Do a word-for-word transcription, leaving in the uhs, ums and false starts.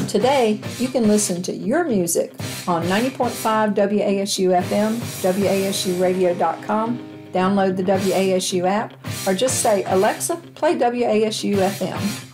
today, you can listen to your music on ninety point five W A S U F M, W A S U radio dot com, download the W A S U app, or just say, Alexa, play W A S U F M.